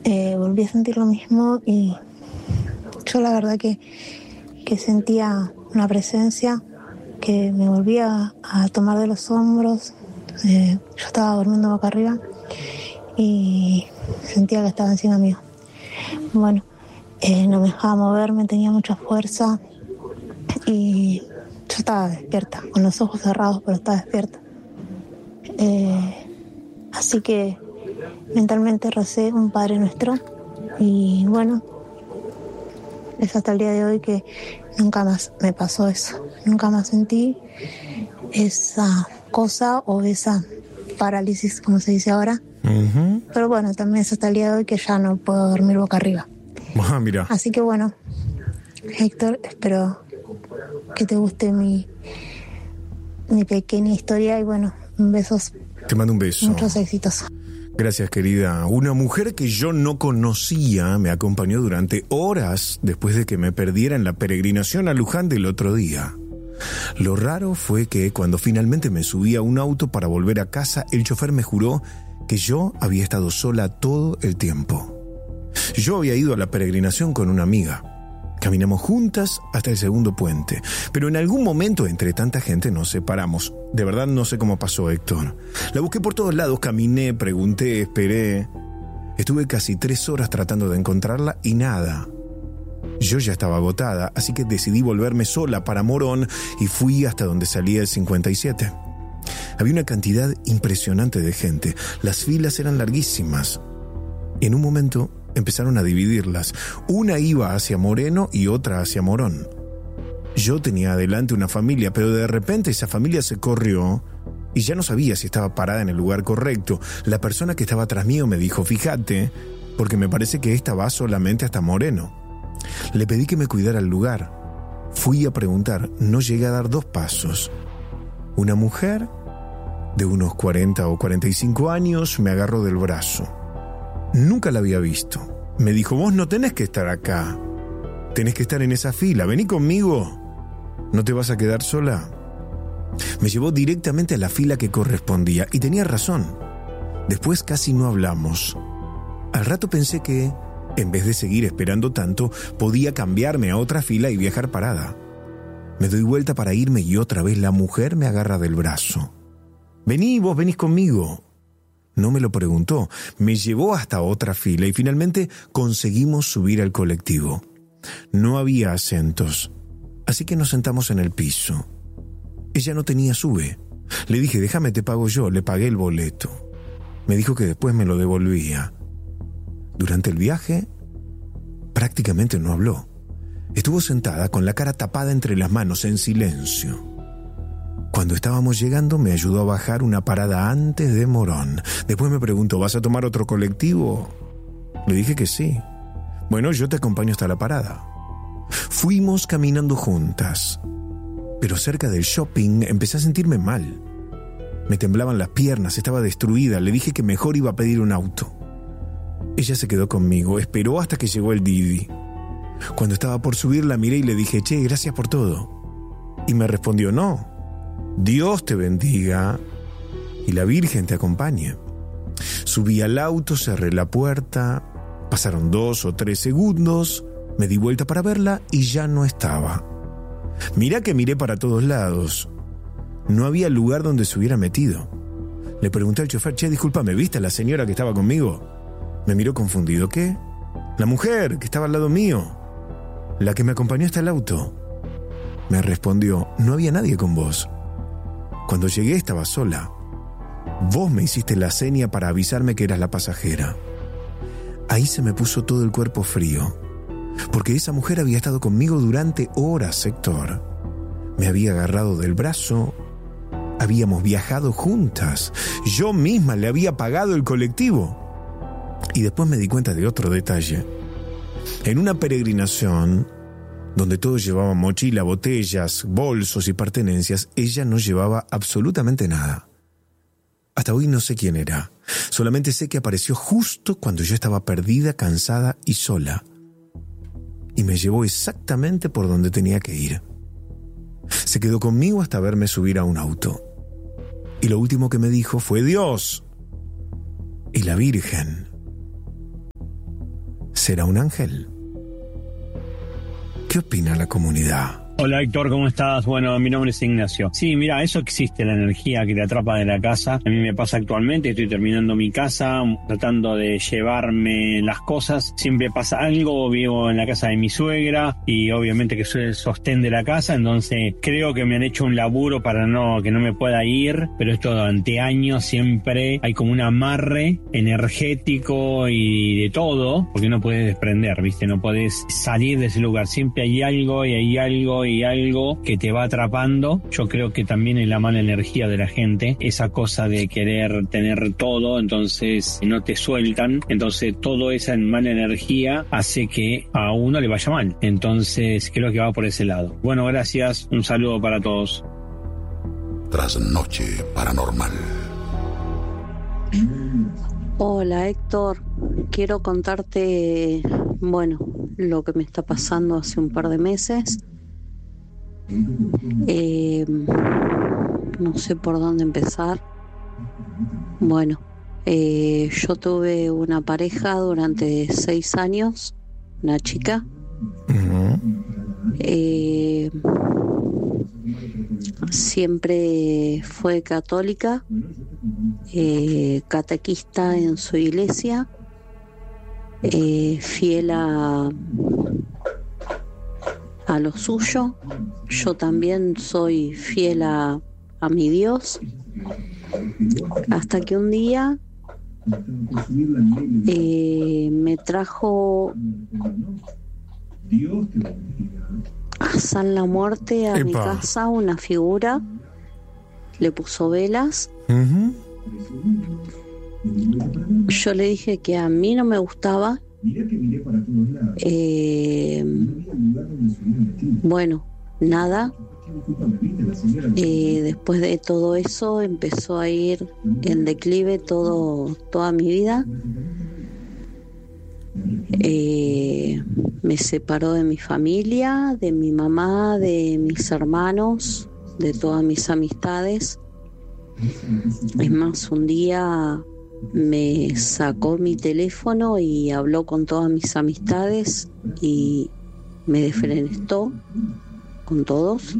volví a sentir lo mismo y yo la verdad que sentía una presencia que me volvía a tomar de los hombros. Yo estaba durmiendo boca arriba y sentía que estaba encima mío. Bueno, no me dejaba moverme, tenía mucha fuerza y yo estaba despierta, con los ojos cerrados, pero estaba despierta. Así que mentalmente recé un Padre Nuestro y bueno, es hasta el día de hoy que nunca más me pasó eso, nunca más sentí esa cosa o esa parálisis, como se dice ahora. Uh-huh. Pero bueno, también es hasta el día de hoy que ya no puedo dormir boca arriba. Mira. Así que bueno, Héctor, espero que te guste mi pequeña historia y bueno, besos. Te mando un beso. Muchos éxitos. Gracias, querida. Una mujer que yo no conocía me acompañó durante horas después de que me perdiera en la peregrinación a Luján del otro día. Lo raro fue que cuando finalmente me subí a un auto para volver a casa, el chofer me juró que yo había estado sola todo el tiempo. Yo había ido a la peregrinación con una amiga. Caminamos juntas hasta el segundo puente, pero en algún momento entre tanta gente nos separamos. De verdad no sé cómo pasó, Héctor. La busqué por todos lados, caminé, pregunté, esperé. Estuve casi 3 horas tratando de encontrarla y nada. Yo ya estaba agotada, así que decidí volverme sola para Morón y fui hasta donde salía el 57. Había una cantidad impresionante de gente. Las filas eran larguísimas. En un momento empezaron a dividirlas. Una iba hacia Moreno y otra hacia Morón. Yo tenía adelante una familia, pero de repente esa familia se corrió y ya no sabía si estaba parada en el lugar correcto. La persona que estaba atrás mío me dijo, fíjate, porque me parece que esta va solamente hasta Moreno. Le pedí que me cuidara el lugar. Fui a preguntar, no llegué a dar 2 pasos. Una mujer de unos 40 o 45 años me agarró del brazo. Nunca la había visto. Me dijo, vos no tenés que estar acá. Tenés que estar en esa fila. Vení conmigo. ¿No te vas a quedar sola? Me llevó directamente a la fila que correspondía y tenía razón. Después casi no hablamos. Al rato pensé que, en vez de seguir esperando tanto, podía cambiarme a otra fila y viajar parada. Me doy vuelta para irme y otra vez la mujer me agarra del brazo. Vení, vos venís conmigo. No me lo preguntó, me llevó hasta otra fila y finalmente conseguimos subir al colectivo. No había asientos, así que nos sentamos en el piso. Ella no tenía sube. Le dije, déjame, te pago yo, le pagué el boleto. Me dijo que después me lo devolvía. Durante el viaje, prácticamente no habló. Estuvo sentada con la cara tapada entre las manos, en silencio. Cuando estábamos llegando, me ayudó a bajar una parada antes de Morón. Después me preguntó, ¿vas a tomar otro colectivo? Le dije que sí. Bueno, yo te acompaño hasta la parada. Fuimos caminando juntas. Pero cerca del shopping empecé a sentirme mal. Me temblaban las piernas, estaba destruida. Le dije que mejor iba a pedir un auto. Ella se quedó conmigo, esperó hasta que llegó el Didi. Cuando estaba por subir, la miré y le dije, che, gracias por todo. Y me respondió, no. Dios te bendiga y la Virgen te acompañe. Subí al auto, cerré la puerta, pasaron 2 o 3 segundos, me di vuelta para verla y ya no estaba. Mirá que miré para todos lados. No había lugar donde se hubiera metido. Le pregunté al chofer, che, discúlpame, ¿viste a la señora que estaba conmigo? Me miró confundido, ¿qué? La mujer que estaba al lado mío, la que me acompañó hasta el auto. Me respondió, no había nadie con vos. Cuando llegué estaba sola. Vos me hiciste la seña para avisarme que eras la pasajera. Ahí se me puso todo el cuerpo frío, porque esa mujer había estado conmigo durante horas, Héctor. Me había agarrado del brazo, habíamos viajado juntas, yo misma le había pagado el colectivo. Y después me di cuenta de otro detalle. En una peregrinación donde todos llevaban mochila, botellas, bolsos y pertenencias, ella no llevaba absolutamente nada. Hasta hoy no sé quién era. Solamente sé que apareció justo cuando yo estaba perdida, cansada y sola. Y me llevó exactamente por donde tenía que ir. Se quedó conmigo hasta verme subir a un auto. Y lo último que me dijo fue Dios y la Virgen. ¿Será un ángel? ¿Qué opina la comunidad? Hola Héctor, ¿cómo estás? Bueno, mi nombre es Ignacio. Sí, mira, eso existe, la energía que te atrapa de la casa. A mí me pasa actualmente, estoy terminando mi casa, tratando de llevarme las cosas. Siempre pasa algo, vivo en la casa de mi suegra y obviamente que soy el sostén de la casa, entonces creo que me han hecho un laburo para que no me pueda ir, pero esto durante años siempre hay como un amarre energético y de todo, porque no puedes desprender, ¿viste? No puedes salir de ese lugar, siempre hay algo y hay algo y algo que te va atrapando. Yo creo que también es la mala energía de la gente, esa cosa de querer tener todo, entonces no te sueltan, entonces toda esa mala energía hace que a uno le vaya mal, entonces creo que va por ese lado. Bueno, gracias, un saludo para todos. Trasnoche Paranormal. Hola Héctor, quiero contarte, bueno, lo que me está pasando hace un par de meses. No sé por dónde empezar. Bueno, yo tuve una pareja durante 6 años, una chica. Siempre fue católica, catequista en su iglesia, fiel a lo suyo. Yo también soy fiel a mi Dios, hasta que un día me trajo a San la Muerte a mi casa una figura, le puso velas. Yo le dije que a mí no me gustaba. Bueno, nada. Después de todo eso empezó a ir en declive toda mi vida. Me separó de mi familia, de mi mamá, de mis hermanos, de todas mis amistades. Es más, un día me sacó mi teléfono y habló con todas mis amistades y me defenestó con todos,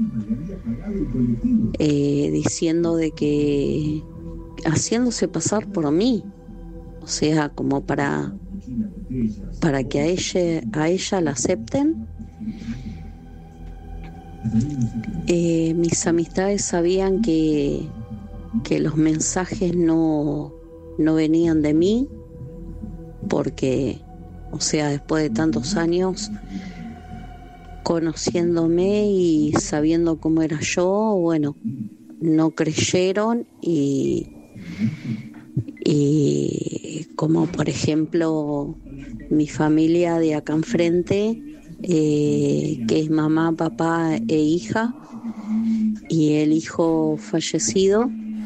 diciendo de que, haciéndose pasar por mí, o sea, como para que a ella la acepten. Mis amistades sabían que los mensajes no venían de mí, porque, o sea, después de tantos años conociéndome y sabiendo cómo era yo, bueno, no creyeron y como por ejemplo mi familia de acá enfrente, que es mamá, papá e hija, y el hijo fallecido,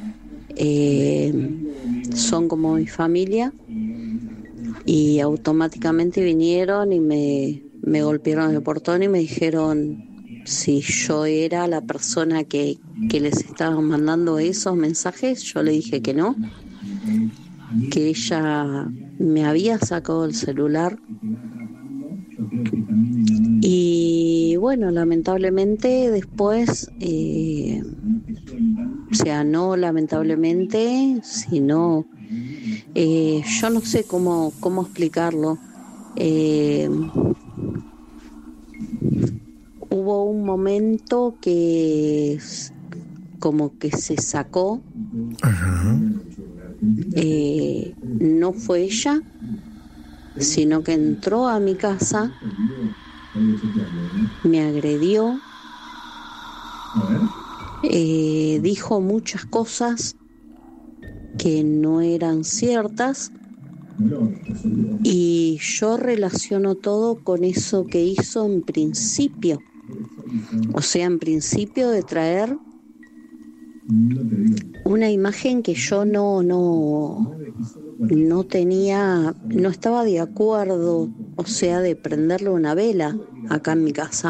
son como mi familia, y automáticamente vinieron y me golpearon el portón y me dijeron si yo era la persona que les estaba mandando esos mensajes. Yo le dije que no, que ella me había sacado el celular. Y bueno, lamentablemente después, o sea, no lamentablemente, sino yo no sé cómo explicarlo. Hubo un momento que como que se sacó. Ajá. No fue ella, sino que entró a mi casa, me agredió, dijo muchas cosas que no eran ciertas, y yo relaciono todo con eso que hizo en principio, o sea, en principio de traer una imagen que yo no tenía, no estaba de acuerdo, o sea, de prenderle una vela acá en mi casa.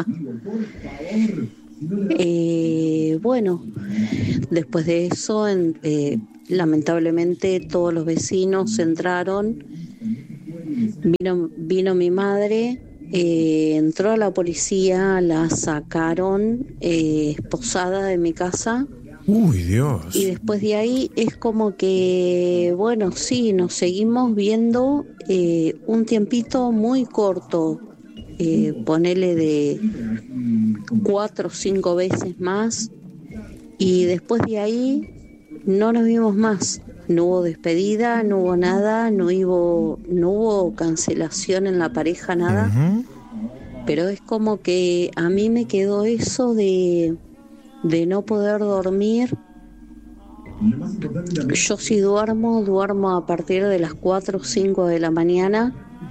Bueno, después de eso, lamentablemente todos los vecinos entraron vino mi madre, entró a la policía, la sacaron esposada de mi casa. Uy, Dios. Y después de ahí es como que, bueno, sí, nos seguimos viendo un tiempito muy corto, ponele de 4 o 5 veces más, y después de ahí no nos vimos más. No hubo despedida, no hubo nada, no hubo cancelación en la pareja, nada. Ujú. Pero es como que a mí me quedó eso de no poder dormir. Yo si duermo a partir de las 4 o 5 de la mañana,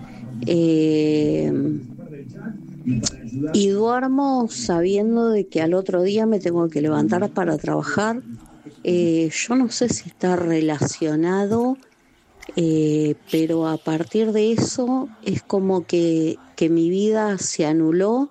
y duermo sabiendo de que al otro día me tengo que levantar para trabajar. Yo no sé si está relacionado, pero a partir de eso es como que mi vida se anuló.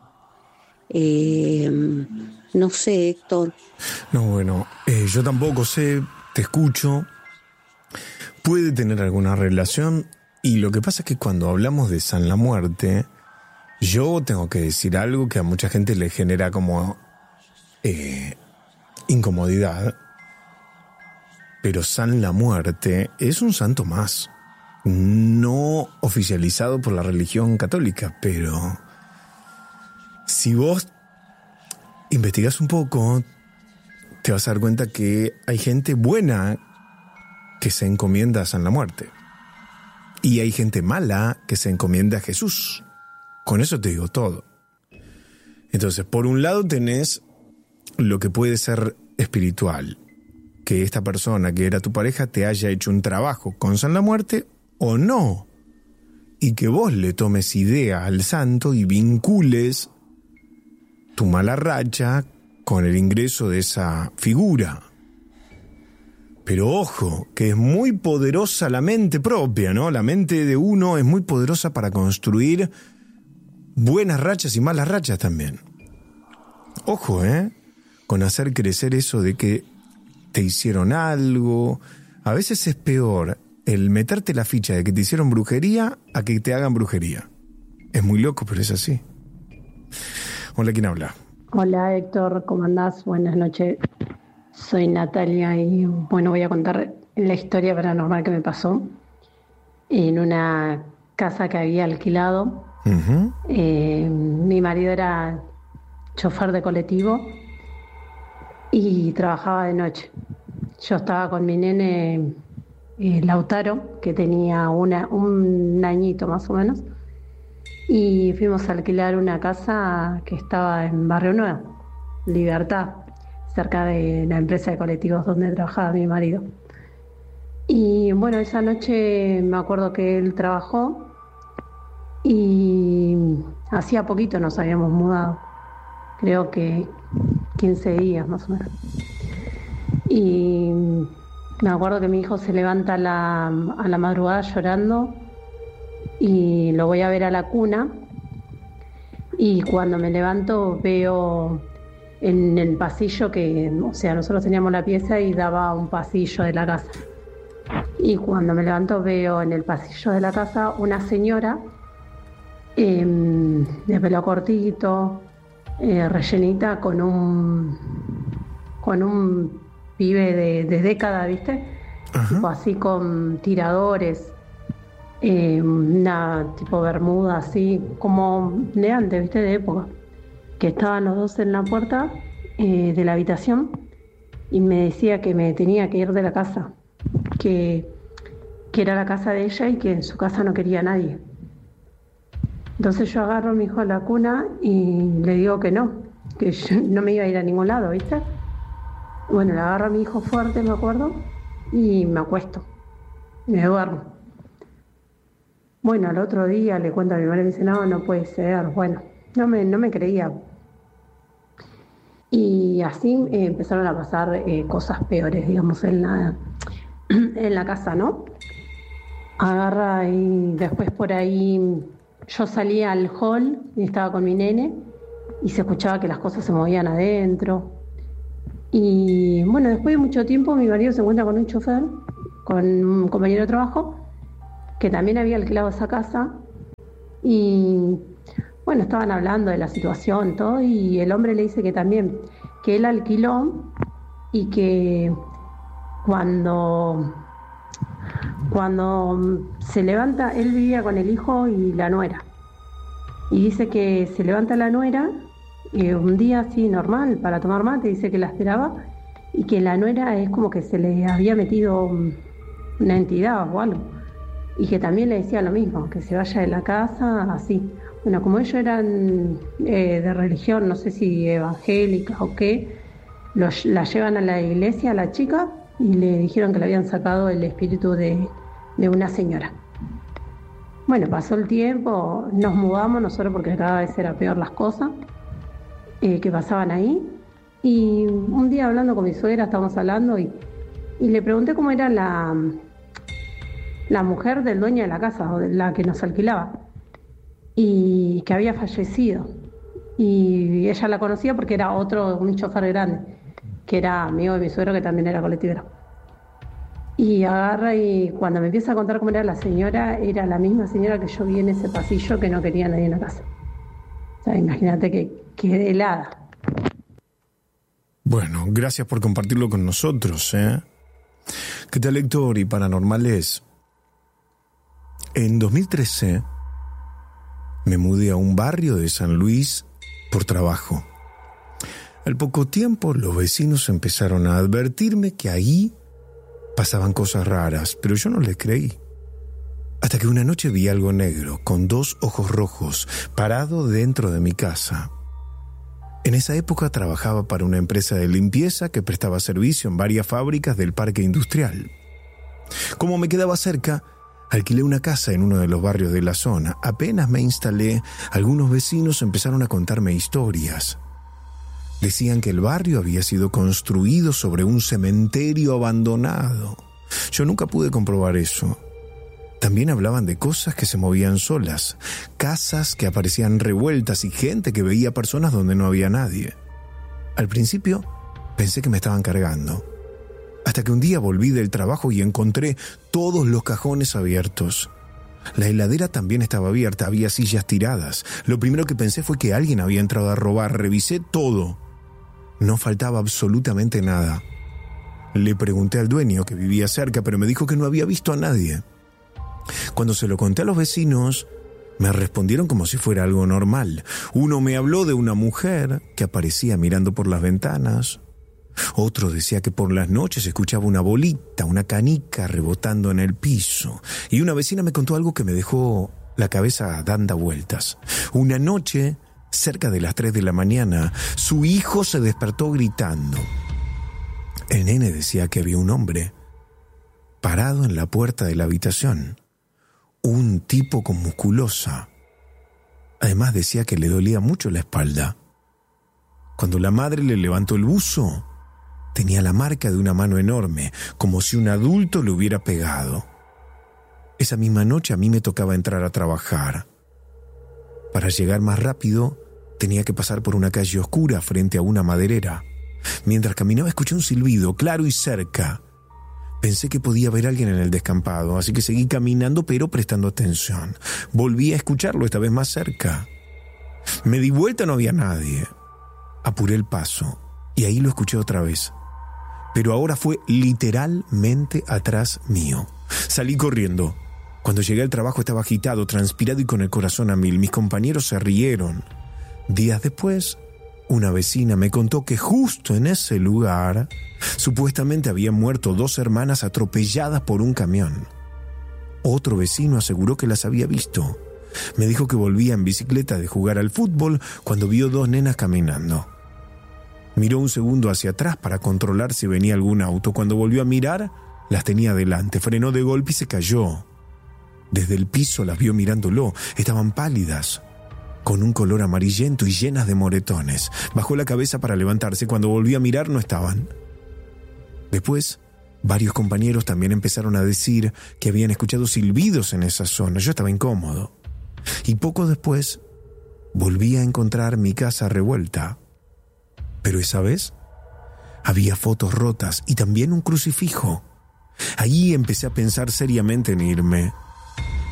No sé, Héctor. No, bueno, yo tampoco sé, te escucho. Puede tener alguna relación, y lo que pasa es que cuando hablamos de San la Muerte, yo tengo que decir algo que a mucha gente le genera como incomodidad. Pero San la Muerte es un santo más, no oficializado por la religión católica, pero si vos investigas un poco, te vas a dar cuenta que hay gente buena que se encomienda a San la Muerte. Y hay gente mala que se encomienda a Jesús. Con eso te digo todo. Entonces, por un lado tenés lo que puede ser espiritual, que esta persona que era tu pareja te haya hecho un trabajo con San la Muerte o no. Y que vos le tomes idea al santo y vincules tu mala racha con el ingreso de esa figura. Pero ojo, que es muy poderosa la mente propia, ¿no? La mente de uno es muy poderosa para construir buenas rachas y malas rachas también. Ojo, con hacer crecer eso de que te hicieron algo. A veces es peor el meterte la ficha de que te hicieron brujería a que te hagan brujería. Es muy loco, pero es así. Hola, ¿quién habla? Hola Héctor, ¿cómo andás? Buenas noches. Soy Natalia y bueno, voy a contar la historia paranormal que me pasó en una casa que había alquilado. Uh-huh. Mi marido era chofer de colectivo y trabajaba de noche. Yo estaba con mi nene Lautaro, que tenía un añito más o menos, y fuimos a alquilar una casa que estaba en Barrio Nuevo, Libertad, cerca de la empresa de colectivos donde trabajaba mi marido. Y bueno, esa noche me acuerdo que él trabajó y hacía poquito nos habíamos mudado, creo que 15 días más o menos. Y me acuerdo que mi hijo se levanta a la madrugada llorando y lo voy a ver a la cuna, y cuando me levanto veo en el pasillo nosotros teníamos la pieza y daba a un pasillo de la casa, y cuando me levanto veo en el pasillo de la casa una señora de pelo cortito, rellenita, con un pibe de década, ¿viste? Tipo así con tiradores, una tipo bermuda así, como de antes, ¿viste? De época. Que estaban los dos en la puerta de la habitación y me decía que me tenía que ir de la casa, que era la casa de ella y que en su casa no quería a nadie. Entonces yo agarro a mi hijo a la cuna y le digo que yo no me iba a ir a ningún lado, ¿viste? Bueno, le agarro a mi hijo fuerte, me acuerdo, y me acuesto, me duermo. Bueno, al otro día le cuento a mi madre y me dice, no puede ser. Bueno, no me creía. Y así empezaron a pasar cosas peores, digamos, en la casa, ¿no? Agarra y después por ahí yo salía al hall y estaba con mi nene y se escuchaba que las cosas se movían adentro. Y bueno, después de mucho tiempo mi marido se encuentra con un chofer, con un compañero de trabajo, que también había alquilado esa casa Y bueno, estaban hablando de la situación, todo, y el hombre le dice que también, que él alquiló y que cuando se levanta, él vivía con el hijo y la nuera. Y dice que se levanta la nuera, un día así normal, para tomar mate, dice que la esperaba, y que la nuera es como que se le había metido una entidad o algo. Y que también le decía lo mismo, que se vaya de la casa, así. Bueno, como ellos eran de religión, no sé si evangélica o qué, la llevan a la iglesia, a la chica, y le dijeron que le habían sacado el espíritu de una señora. Bueno, pasó el tiempo, nos mudamos nosotros porque cada vez era peor las cosas que pasaban ahí. Y un día hablando con mi suegra, estábamos hablando y le pregunté cómo era la mujer del dueño de la casa, o de la que nos alquilaba, y que había fallecido. Y ella la conocía porque era un chofer grande, que era amigo de mi suegro, que también era colectivero. Y agarra y cuando me empieza a contar cómo era la señora, era la misma señora que yo vi en ese pasillo que no quería nadie en la casa. O sea, imagínate que quedé helada. Bueno, gracias por compartirlo con nosotros, ¿eh? ¿Qué tal, Héctor y Paranormales? En 2013 me mudé a un barrio de San Luis por trabajo. Al poco tiempo los vecinos empezaron a advertirme que ahí pasaban cosas raras, pero yo no les creí. Hasta que una noche vi algo negro, con 2 ojos rojos, parado dentro de mi casa. En esa época trabajaba para una empresa de limpieza que prestaba servicio en varias fábricas del parque industrial. Como me quedaba cerca, alquilé una casa en uno de los barrios de la zona. Apenas me instalé, algunos vecinos empezaron a contarme historias. Decían que el barrio había sido construido sobre un cementerio abandonado. Yo nunca pude comprobar eso. También hablaban de cosas que se movían solas, casas que aparecían revueltas y gente que veía personas donde no había nadie. Al principio pensé que me estaban cargando, hasta que un día volví del trabajo y encontré todos los cajones abiertos. La heladera también estaba abierta, había sillas tiradas. Lo primero que pensé fue que alguien había entrado a robar. Revisé todo. No faltaba absolutamente nada. Le pregunté al dueño, que vivía cerca, pero me dijo que no había visto a nadie. Cuando se lo conté a los vecinos, me respondieron como si fuera algo normal. Uno me habló de una mujer que aparecía mirando por las ventanas. Otro decía que por las noches escuchaba una bolita, una canica rebotando en el piso. Y una vecina me contó algo que me dejó la cabeza dando vueltas. Una noche, cerca de las 3 de la mañana, su hijo se despertó gritando. El nene decía que había un hombre parado en la puerta de la habitación. Un tipo con musculosa. Además decía que le dolía mucho la espalda. Cuando la madre le levantó el buzo, tenía la marca de una mano enorme, como si un adulto le hubiera pegado. Esa misma noche a mí me tocaba entrar a trabajar. Para llegar más rápido, tenía que pasar por una calle oscura frente a una maderera. Mientras caminaba escuché un silbido, claro y cerca. Pensé que podía ver a alguien en el descampado, así que seguí caminando pero prestando atención. Volví a escucharlo, esta vez más cerca. Me di vuelta, no había nadie. Apuré el paso y ahí lo escuché otra vez. Pero ahora fue literalmente atrás mío. Salí corriendo. Cuando llegué al trabajo estaba agitado, transpirado y con el corazón a mil. Mis compañeros se rieron. Días después, una vecina me contó que justo en ese lugar supuestamente habían muerto 2 hermanas atropelladas por un camión. Otro vecino aseguró que las había visto. Me dijo que volvía en bicicleta de jugar al fútbol cuando vio 2 nenas caminando. Miró un segundo hacia atrás para controlar si venía algún auto. Cuando volvió a mirar, las tenía delante. Frenó de golpe y se cayó. Desde el piso las vio mirándolo. Estaban pálidas, con un color amarillento y llenas de moretones. Bajó la cabeza para levantarse. Cuando volvió a mirar, no estaban. Después, varios compañeros también empezaron a decir que habían escuchado silbidos en esa zona. Yo estaba incómodo. Y poco después, volví a encontrar mi casa revuelta. Pero esa vez, había fotos rotas y también un crucifijo. Allí empecé a pensar seriamente en irme.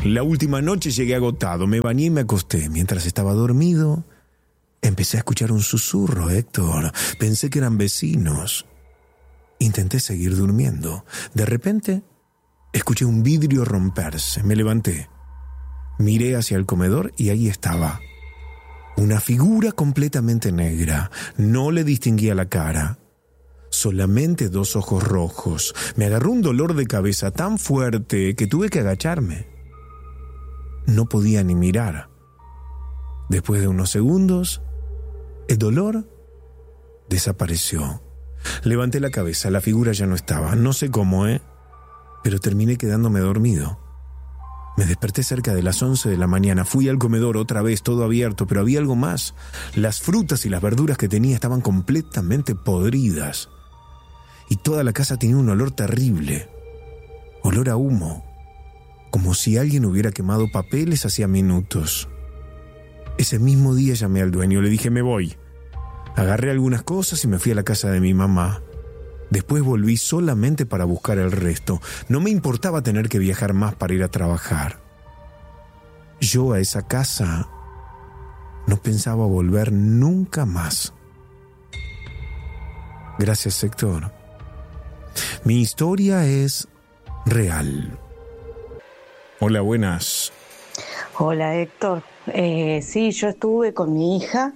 La última noche llegué agotado, me bañé y me acosté. Mientras estaba dormido, empecé a escuchar un susurro, Héctor. Pensé que eran vecinos. Intenté seguir durmiendo. De repente, escuché un vidrio romperse. Me levanté. Miré hacia el comedor y ahí estaba. Una figura completamente negra. No le distinguía la cara. Solamente 2 ojos rojos. Me agarró un dolor de cabeza tan fuerte que tuve que agacharme. No podía ni mirar. Después de unos segundos, el dolor desapareció. Levanté la cabeza, la figura ya no estaba. No sé cómo, pero terminé quedándome dormido. Me desperté cerca de las 11 de la mañana. Fui al comedor otra vez, todo abierto, pero había algo más. Las frutas y las verduras que tenía estaban completamente podridas. Y toda la casa tenía un olor terrible. Olor a humo. Como si alguien hubiera quemado papeles hacía minutos. Ese mismo día llamé al dueño, le dije me voy. Agarré algunas cosas y me fui a la casa de mi mamá. Después volví solamente para buscar el resto. No me importaba tener que viajar más para ir a trabajar. Yo a esa casa no pensaba volver nunca más. Gracias, Héctor. Mi historia es real. Hola, buenas. Hola, Héctor. Sí, yo estuve con mi hija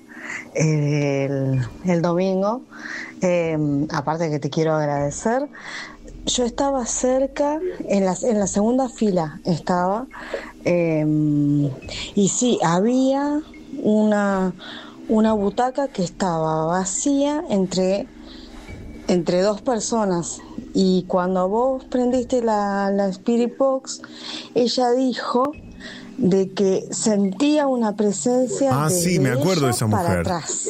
el domingo. Aparte que te quiero agradecer, yo estaba cerca, en la segunda fila estaba, y sí, había una butaca que estaba vacía entre 2 personas, y cuando vos prendiste la Spirit Box, ella dijo de que sentía una presencia sí, me acuerdo de esa mujer. Para atrás.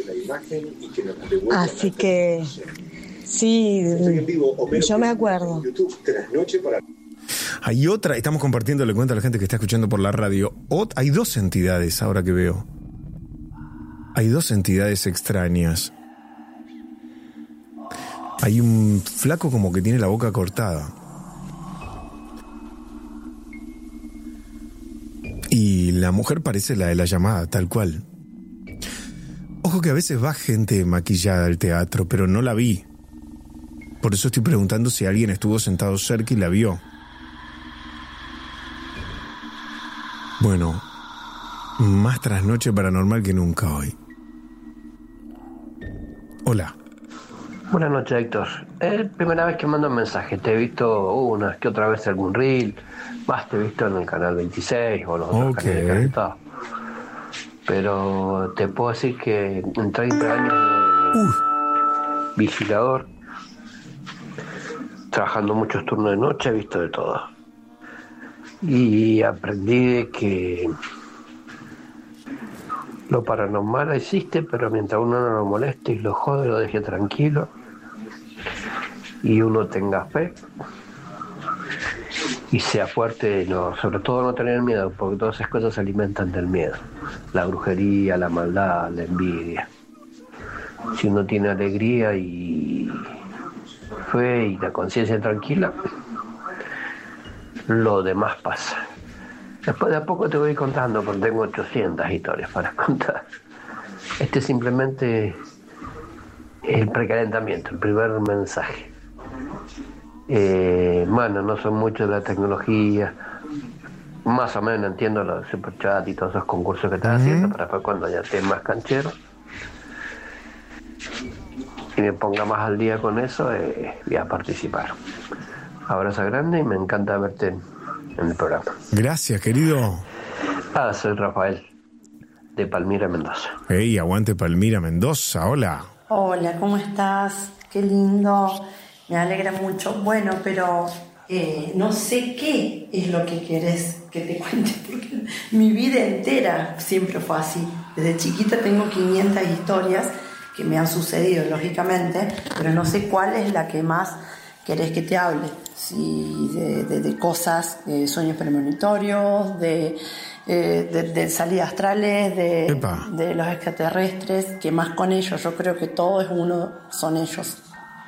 Así que sí, yo me acuerdo. Hay otra, estamos compartiendo, le cuento a la gente que está escuchando por la radio. Hay 2 entidades ahora que veo. Hay 2 entidades extrañas. Hay un flaco como que tiene la boca cortada. Y la mujer parece la de la llamada, tal cual. Ojo que a veces va gente maquillada al teatro, pero no la vi. Por eso estoy preguntando si alguien estuvo sentado cerca y la vio. Bueno, más trasnoche paranormal que nunca hoy. Hola. Buenas noches, Héctor. Es la primera vez que mando un mensaje. Te he visto una que otra vez algún reel. Más te he visto en el canal 26 o los otros canales que has estado. Pero te puedo decir que en 30 años de vigilador, trabajando muchos turnos de noche, he visto de todo. Y aprendí de que lo paranormal existe, pero mientras uno no lo moleste y lo jode, lo deje tranquilo y uno tenga fe y sea fuerte, sobre todo no tener miedo, porque todas esas cosas se alimentan del miedo, la brujería, la maldad, la envidia. Si uno tiene alegría y fe y la conciencia tranquila, lo demás pasa. Después de a poco te voy contando, porque tengo 800 historias para contar. Este es simplemente el precalentamiento, el primer mensaje. Bueno, no son mucho de la tecnología, más o menos entiendo lo del Superchat y todos esos concursos que estás haciendo, para después cuando ya esté más canchero y me ponga más al día con eso, voy a participar. Abrazo grande y me encanta verte en el programa. Gracias, querido. Soy Rafael, de Palmira, Mendoza. Hey, aguante Palmira, Mendoza, hola. Hola, ¿cómo estás? Qué lindo, me alegra mucho. Bueno, pero no sé qué es lo que querés que te cuente, porque mi vida entera siempre fue así. Desde chiquita tengo 500 historias que me han sucedido, lógicamente, pero no sé cuál es la que más querés que te hable. Si de cosas, de sueños premonitorios, de salidas astrales, de los extraterrestres, que más con ellos, yo creo que todo es uno, son ellos.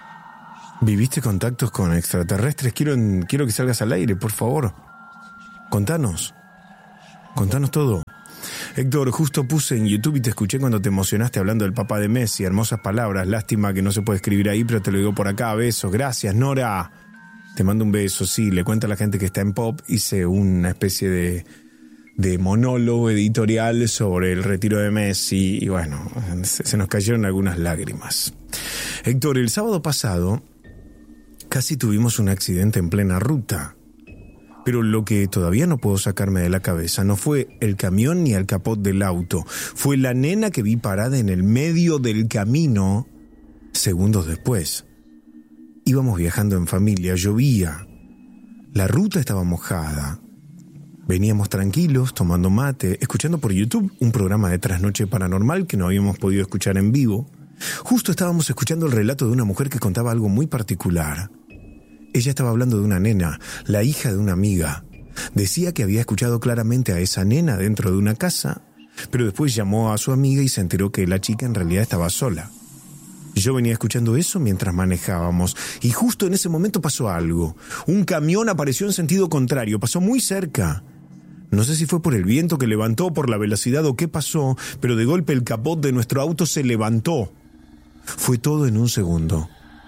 ¿Viviste contactos con extraterrestres? Quiero que salgas al aire, por favor. Contanos todo. Héctor, justo puse en YouTube y te escuché cuando te emocionaste hablando del papá de Messi. Hermosas palabras, lástima que no se puede escribir ahí, pero te lo digo por acá. Besos, gracias, Nora. Te mando un beso, sí, le cuento a la gente que está en Pop. Hice una especie de monólogo editorial sobre el retiro de Messi y bueno, se nos cayeron algunas lágrimas. Héctor, el sábado pasado casi tuvimos un accidente en plena ruta. Pero lo que todavía no puedo sacarme de la cabeza no fue el camión ni el capot del auto. Fue la nena que vi parada en el medio del camino segundos después. Íbamos viajando en familia, llovía. La ruta estaba mojada. Veníamos tranquilos, tomando mate, escuchando por YouTube un programa de Trasnoche Paranormal que no habíamos podido escuchar en vivo. Justo estábamos escuchando el relato de una mujer que contaba algo muy particular. Ella estaba hablando de una nena, la hija de una amiga. Decía que había escuchado claramente a esa nena dentro de una casa, pero después llamó a su amiga y se enteró que la chica en realidad estaba sola. Yo venía escuchando eso mientras manejábamos, y justo en ese momento pasó algo. Un camión apareció en sentido contrario, pasó muy cerca. No sé si fue por el viento que levantó, por la velocidad o qué pasó, pero de golpe el capot de nuestro auto se levantó. Fue todo en un segundo.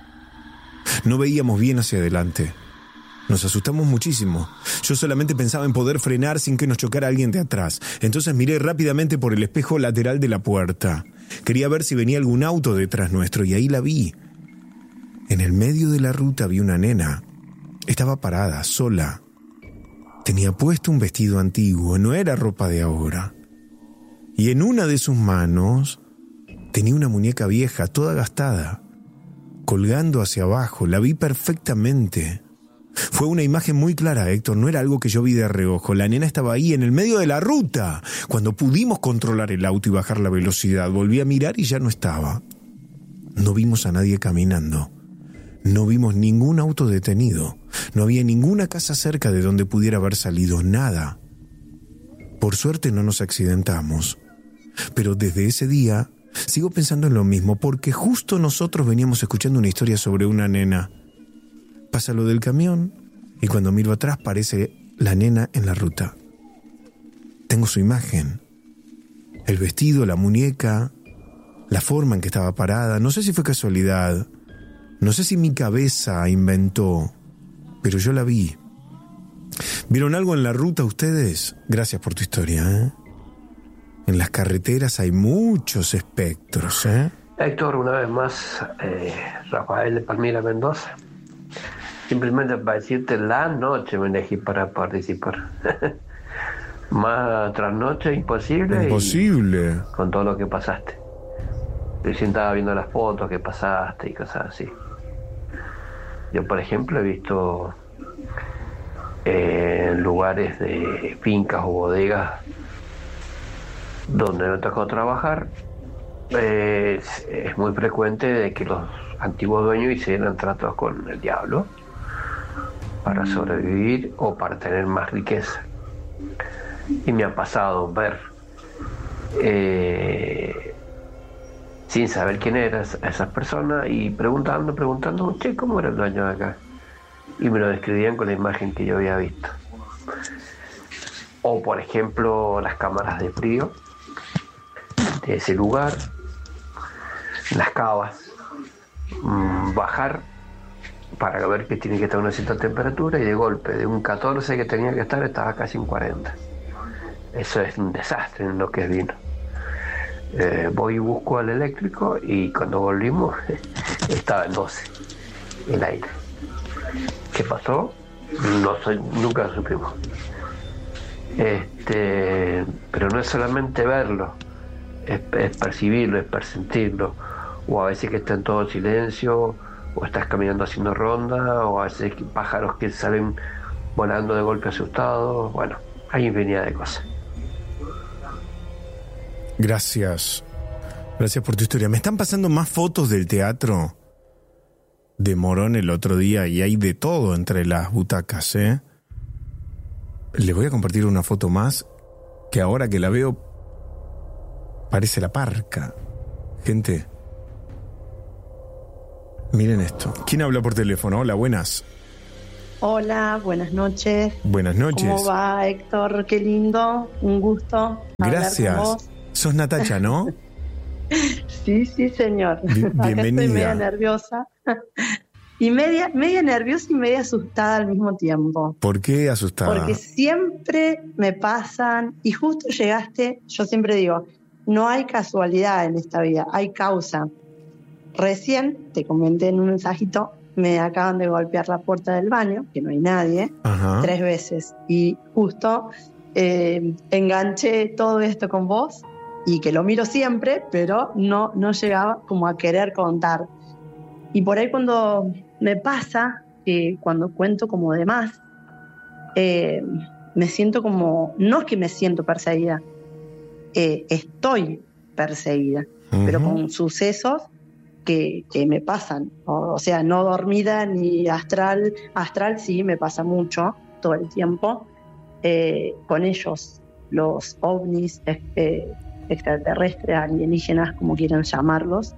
No veíamos bien hacia adelante. Nos asustamos muchísimo. Yo solamente pensaba en poder frenar sin que nos chocara alguien de atrás. Entonces miré rápidamente por el espejo lateral de la puerta. Quería ver si venía algún auto detrás nuestro y ahí la vi. En el medio de la ruta vi una nena. Estaba parada, sola. Tenía puesto un vestido antiguo, no era ropa de ahora. Y en una de sus manos tenía una muñeca vieja, toda gastada, colgando hacia abajo. La vi perfectamente. Fue una imagen muy clara, Héctor, no era algo que yo vi de reojo. La nena estaba ahí, en el medio de la ruta. Cuando pudimos controlar el auto y bajar la velocidad, volví a mirar y ya no estaba. No vimos a nadie caminando. No vimos ningún auto detenido. No había ninguna casa cerca de donde pudiera haber salido, nada. Por suerte no nos accidentamos. Pero desde ese día sigo pensando en lo mismo, porque justo nosotros veníamos escuchando una historia sobre una nena. Pasa lo del camión y cuando miro atrás parece la nena en la ruta. Tengo su imagen. El vestido, la muñeca, la forma en que estaba parada. No sé si fue casualidad. No sé si mi cabeza inventó, pero yo la vi. ¿Vieron algo en la ruta ustedes? Gracias por tu historia, ¿eh? En las carreteras hay muchos espectros, ¿eh? Héctor, una vez más, Rafael de Palmira, Mendoza. Simplemente para decirte, la noche me elegí para participar. Más trasnoche imposible. Imposible. Con todo lo que pasaste. Recién estaba viendo las fotos que pasaste y cosas así. Yo, por ejemplo, he visto en lugares de fincas o bodegas donde me tocó trabajar, es muy frecuente de que los antiguos dueños hicieran tratos con el diablo para sobrevivir o para tener más riqueza. Y me ha pasado ver, sin saber quién era esa persona, y preguntando, che, ¿cómo era el dueño de acá? Y me lo describían con la imagen que yo había visto. O, por ejemplo, las cámaras de frío de ese lugar, las cavas, bajar para ver que tiene que estar a una cierta temperatura y de golpe, de un 14 que tenía que estar, estaba casi en 40. Eso es un desastre en lo que es vino. Voy y busco al eléctrico y cuando volvimos estaba en 12 el aire. ¿Qué pasó? Nunca lo supimos. Pero no es solamente verlo, es percibirlo, es persentirlo. O a veces que está en todo silencio, o estás caminando haciendo ronda, o a veces pájaros que salen volando de golpe asustados. Bueno, hay infinidad de cosas. Gracias por tu historia. Me están pasando más fotos del teatro de Morón el otro día y hay de todo entre las butacas, ¿eh? Les voy a compartir una foto más que ahora que la veo parece La Parca. Gente, miren esto. ¿Quién habla por teléfono? Hola, buenas. Hola, buenas noches. Buenas noches. ¿Cómo va, Héctor? Qué lindo, un gusto. Gracias. Hablar con vos. Sos Natacha, ¿no? Sí, señor. Bienvenida. Acá estoy media nerviosa. Y media nerviosa y media asustada al mismo tiempo. ¿Por qué asustada? Porque siempre me pasan, y justo llegaste, yo siempre digo, no hay casualidad en esta vida, hay causa. Recién, te comenté en un mensajito, me acaban de golpear la puerta del baño, que no hay nadie, 3 veces. Y justo enganché todo esto con vos, y que lo miro siempre, pero no llegaba como a querer contar. Y por ahí cuando me pasa, cuando cuento como de más, me siento como, no es que me siento perseguida, estoy perseguida, pero con sucesos que me pasan, o sea, no dormida ni astral sí me pasa mucho, todo el tiempo, con ellos, los ovnis, extraterrestres, alienígenas, como quieran llamarlos,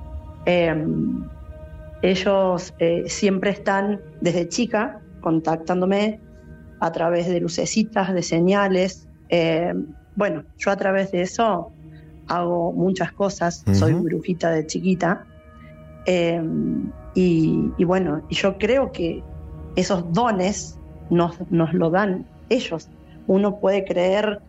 ellos siempre están desde chica contactándome a través de lucecitas, de señales. Bueno, yo a través de eso hago muchas cosas, soy brujita de chiquita. Y bueno, yo creo que esos dones nos lo dan ellos. Uno puede creer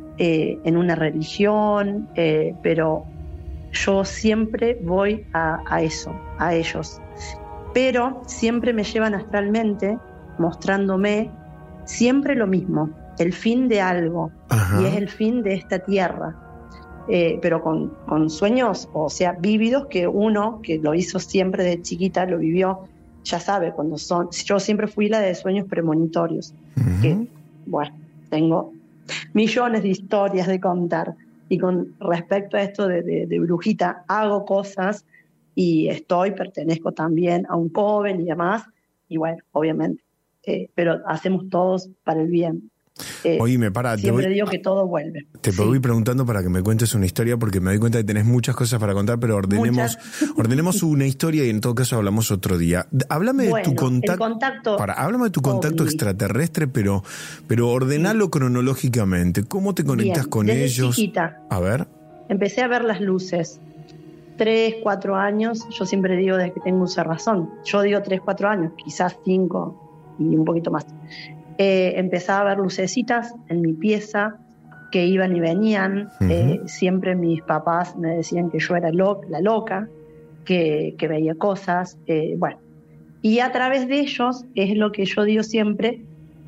en una religión, pero yo siempre voy a eso, a ellos. Pero siempre me llevan astralmente, mostrándome siempre lo mismo, el fin de algo. Y es el fin de esta tierra. Pero con sueños, o sea, vívidos, que uno que lo hizo siempre de chiquita, lo vivió, ya sabe cuando son. Yo siempre fui la de sueños premonitorios, que, bueno, tengo millones de historias de contar. Y con respecto a esto de brujita, hago cosas y pertenezco también a un joven y demás, y bueno, obviamente, pero hacemos todos para el bien. Oíme, siempre digo que todo vuelve. Te voy preguntando para que me cuentes una historia, porque me doy cuenta que tenés muchas cosas para contar, pero ordenemos una historia y en todo caso hablamos otro día. Háblame de tu contacto. Háblame de tu contacto extraterrestre, pero ordenalo cronológicamente. ¿Cómo te conectas con desde ellos? Chiquita, a ver. Empecé a ver las luces. 3, 4 años, yo siempre digo desde que tengo uso de razón. Yo digo 3, 4 años, quizás 5 y un poquito más. Empezaba a ver lucecitas en mi pieza que iban y venían. Siempre mis papás me decían que yo era la loca, que veía cosas. Bueno, y a través de ellos es lo que yo digo siempre,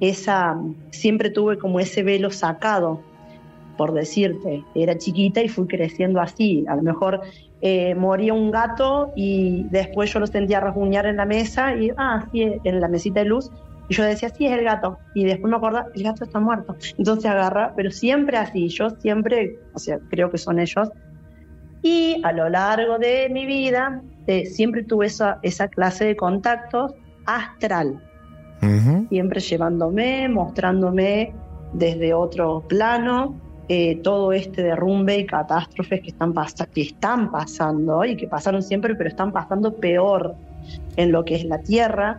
siempre tuve como ese velo sacado, por decirte. Era chiquita y fui creciendo así. A lo mejor moría un gato y después yo lo sentía rasguñar en la mesa y sí, en la mesita de luz. Y yo decía, sí, es el gato. Y después me acordaba, el gato está muerto. Entonces agarra, pero siempre así. Yo siempre, o sea, creo que son ellos. Y a lo largo de mi vida, siempre tuve esa clase de contactos astral. Siempre llevándome, mostrándome desde otro plano, todo este derrumbe y catástrofes que están pasando y que pasaron siempre, pero están pasando peor en lo que es la Tierra.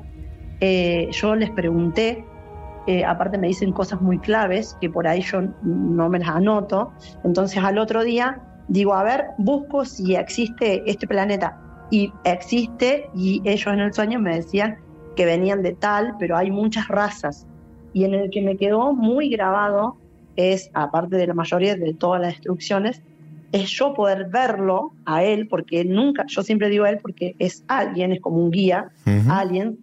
Yo les pregunté, aparte me dicen cosas muy claves que por ahí yo no me las anoto, entonces al otro día digo, a ver, busco si existe este planeta, y existe, y ellos en el sueño me decían que venían de tal, pero hay muchas razas, y en el que me quedó muy grabado es, aparte de la mayoría de todas las destrucciones, es yo poder verlo a él, porque yo siempre digo a él porque es alguien, es como un guía, alguien,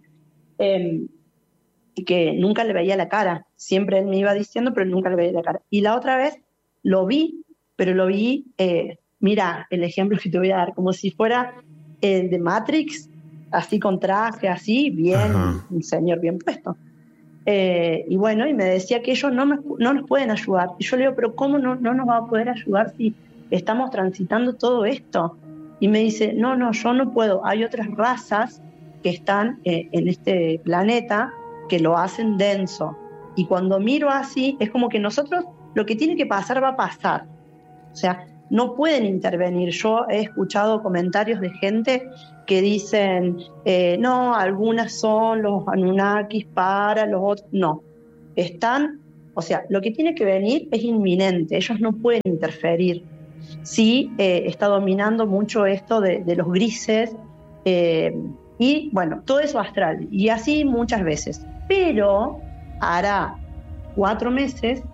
que nunca le veía la cara, siempre él me iba diciendo, pero nunca le veía la cara. Y la otra vez lo vi, pero lo vi, mira, el ejemplo que te voy a dar, como si fuera el de Matrix, así con traje, así, bien, un señor bien puesto. Y bueno, y me decía que ellos no nos pueden ayudar. Y yo le digo, pero ¿cómo no nos va a poder ayudar si estamos transitando todo esto? Y me dice, no, yo no puedo, hay otras razas que están en este planeta que lo hacen denso. Y cuando miro así, es como que nosotros, lo que tiene que pasar va a pasar. O sea, no pueden intervenir. Yo he escuchado comentarios de gente que dicen, no, algunas son los Anunnakis para los otros. No, lo que tiene que venir es inminente, ellos no pueden interferir. Sí, está dominando mucho esto de los grises, y bueno, todo eso astral, y así muchas veces. Pero hará 4 meses,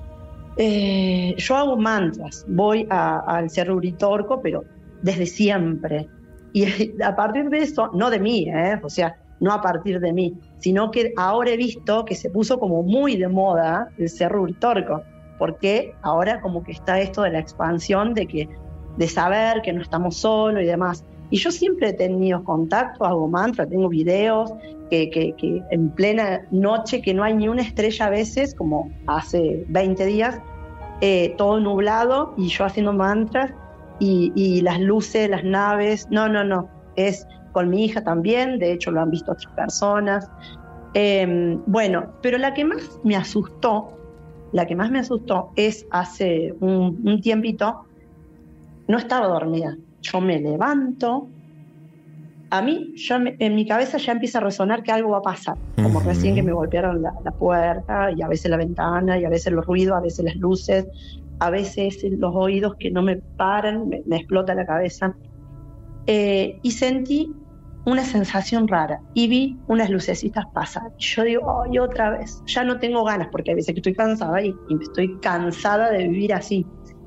yo hago mantras, voy al Cerro Uritorco, pero desde siempre. Y a partir de eso, no de mí, no a partir de mí, sino que ahora he visto que se puso como muy de moda el Cerro Uritorco, porque ahora como que está esto de la expansión de saber que no estamos solos y demás. Y yo siempre he tenido contacto, hago mantra, tengo videos que en plena noche, que no hay ni una estrella a veces, como hace 20 días, todo nublado, y yo haciendo mantras, y las luces, las naves, no, es con mi hija también, de hecho lo han visto otras personas. Bueno, pero la que más me asustó es hace un tiempito, no estaba dormida. Yo me levanto, a mí en mi cabeza ya empieza a resonar que algo va a pasar, como recién que me golpearon la puerta, y a veces la ventana, y a veces los ruidos, a veces las luces, a veces los oídos que no me paran, me explota la cabeza. Y sentí una sensación rara y vi unas lucecitas pasar. Y yo digo, ¡ay, otra vez! Ya no tengo ganas, porque a veces que estoy cansada y estoy cansada de vivir así.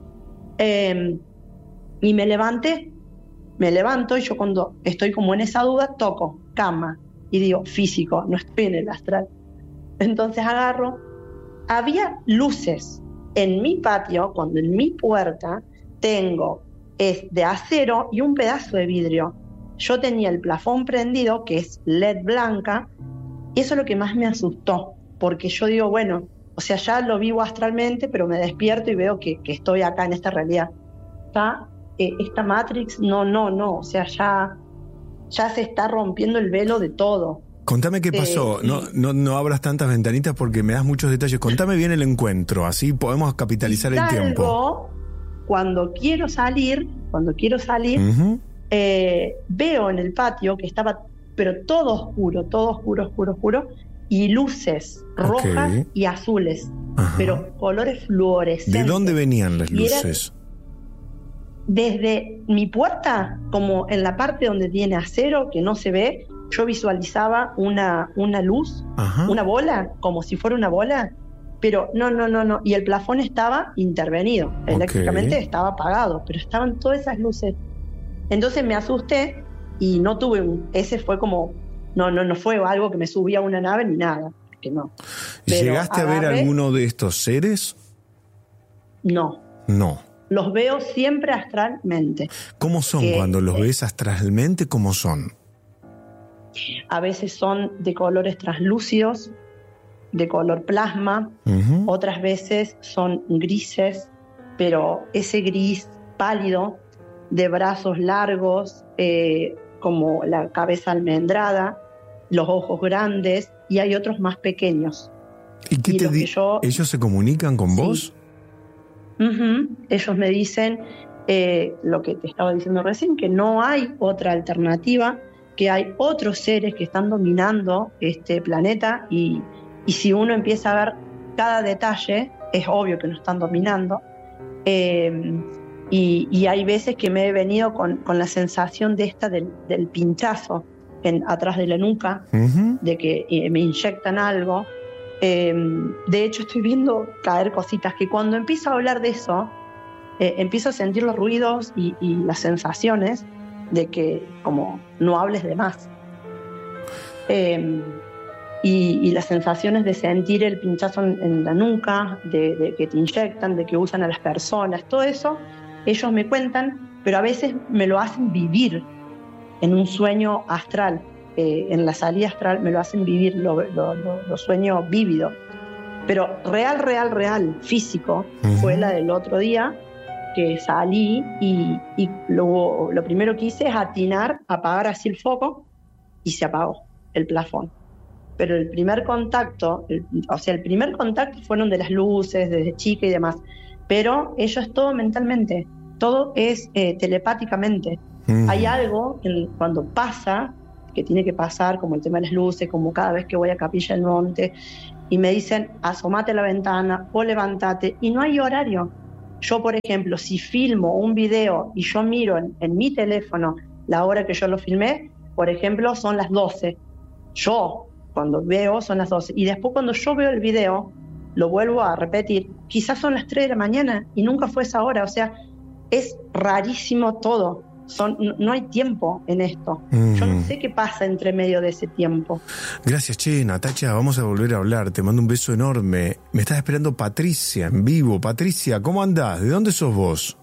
Y me levanto, y yo cuando estoy como en esa duda, toco cama y digo, físico, no estoy en el astral. Entonces agarro, había luces en mi patio, cuando en mi puerta es de acero y un pedazo de vidrio. Yo tenía el plafón prendido, que es LED blanca, y eso es lo que más me asustó, porque yo digo, bueno, ya lo vivo astralmente, pero me despierto y veo que estoy acá en esta realidad. Esta Matrix, no, ya se está rompiendo el velo de todo. Contame qué pasó, no abras tantas ventanitas porque me das muchos detalles. Contame bien el encuentro, así podemos capitalizar el tiempo. Cuando quiero salir, veo en el patio que estaba, pero todo oscuro, y luces rojas y azules, pero colores fluorescentes. ¿De dónde venían las luces? Desde mi puerta, como en la parte donde tiene acero, que no se ve, yo visualizaba una luz, una bola, como si fuera una bola, pero no, y el plafón estaba intervenido, eléctricamente estaba apagado, pero estaban todas esas luces. Entonces me asusté y no tuve ese fue como, no fue algo que me subía a una nave ni nada, que no. ¿Llegaste a ver alguno de estos seres? No. Los veo siempre astralmente. ¿Cómo son cuando los ves astralmente? ¿Cómo son? A veces son de colores translúcidos, de color plasma, otras veces son grises, pero ese gris pálido, de brazos largos, como la cabeza almendrada, los ojos grandes, y hay otros más pequeños. ¿Y qué te ellos se comunican con vos? Ellos me dicen lo que te estaba diciendo recién, que no hay otra alternativa, que hay otros seres que están dominando este planeta, y si uno empieza a ver cada detalle, es obvio que nos están dominando. Y hay veces que me he venido con la sensación de del pinchazo atrás de la nuca, de que me inyectan algo. De hecho, estoy viendo caer cositas que cuando empiezo a hablar de eso, empiezo a sentir los ruidos y las sensaciones de que como no hables de más. Y las sensaciones de sentir el pinchazo en la nuca, de que te inyectan, de que usan a las personas, todo eso, ellos me cuentan, pero a veces me lo hacen vivir en un sueño astral. En la salida astral me lo hacen vivir, lo sueño vívido. Pero real, físico, fue la del otro día, que salí y lo primero que hice es atinar, apagar así el foco, y se apagó el plafón. Pero el primer contacto fueron de las luces, desde chica y demás. Pero ello es todo mentalmente. todo es telepáticamente. Hay algo cuando pasa, que tiene que pasar, como el tema de las luces, como cada vez que voy a Capilla del Monte, y me dicen, asomate a la ventana o levántate, y no hay horario. Yo, por ejemplo, si filmo un video y yo miro en mi teléfono la hora que yo lo filmé, por ejemplo, son las 12. Yo, cuando veo, son las 12. Y después cuando yo veo el video, lo vuelvo a repetir, quizás son las 3 de la mañana y nunca fue esa hora. O sea, es rarísimo todo. No hay tiempo en esto. Yo no sé qué pasa entre medio de ese tiempo. Gracias, Natacha, vamos a volver a hablar. Te mando un beso enorme. Me está esperando Patricia en vivo. Patricia, ¿cómo andás? ¿De dónde sos vos?